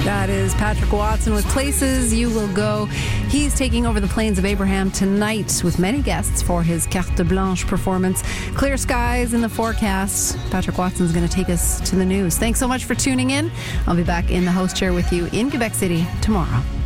That is Patrick Watson with Places You Will Go. He's taking over the Plains of Abraham tonight with many guests for his Carte Blanche performance. Clear skies in the forecast. Patrick Watson's going to take us to the news. Thanks so much for tuning in. I'll be back in the host chair with you in Quebec City tomorrow.